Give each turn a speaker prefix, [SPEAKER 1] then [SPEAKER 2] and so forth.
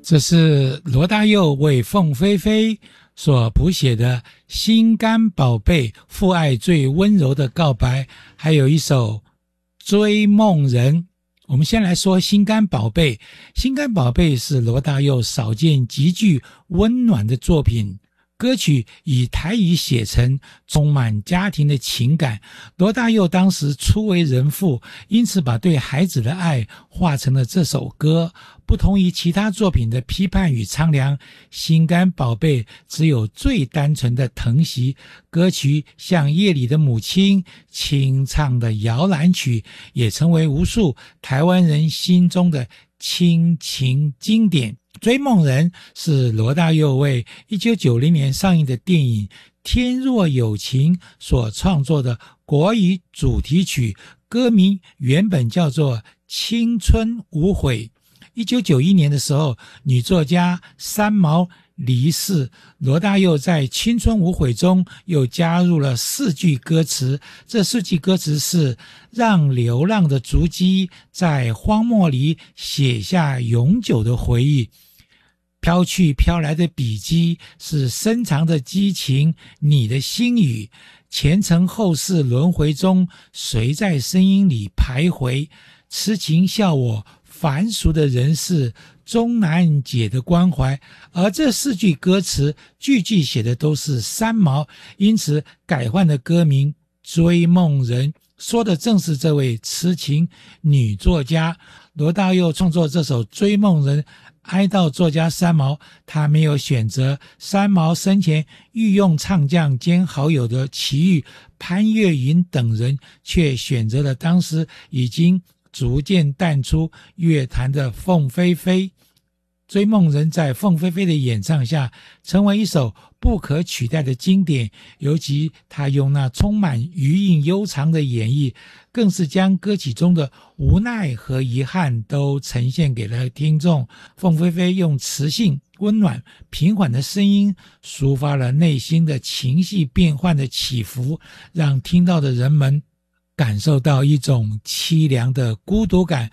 [SPEAKER 1] 这是罗大佑为凤飞飞所谱写的《心肝宝贝》，父爱最温柔的告白，还有一首《追梦人》。我们先来说《心肝宝贝》。《心肝宝贝》是罗大佑少见极具温暖的作品，歌曲以台语写成，充满家庭的情感。罗大佑当时初为人父，因此把对孩子的爱化成了这首歌。不同于其他作品的批判与苍凉，《心肝宝贝》只有最单纯的疼惜。歌曲像夜里的母亲清唱的摇篮曲，也成为无数台湾人心中的亲情经典。追梦人是罗大佑为1990年上映的电影《天若有情》所创作的国语主题曲，歌名原本叫做《青春无悔》。1991年的时候，女作家三毛离世，罗大佑在《青春无悔》中又加入了4句歌词，这4句歌词是：让流浪的足迹在荒漠里写下永久的回忆，飘去飘来的笔迹是深藏的激情，你的心语，前尘后世轮回中，谁在声音里徘徊，痴情笑我凡俗的人世，终难解的关怀。而这4句歌词句句写的都是三毛，因此改换的歌名《追梦人》，说的正是这位痴情女作家。罗大佑创作这首《追梦人》，哀悼作家三毛，他没有选择三毛生前御用唱将兼好友的齐豫、潘越云等人，却选择了当时已经逐渐淡出乐坛的凤飞飞。追梦人在凤飞飞的演唱下成为一首不可取代的经典，尤其他用那充满余韵悠长的演绎，更是将歌曲中的无奈和遗憾都呈现给了听众。凤飞飞用磁性温暖平缓的声音抒发了内心的情绪变幻的起伏，让听到的人们感受到一种凄凉的孤独感，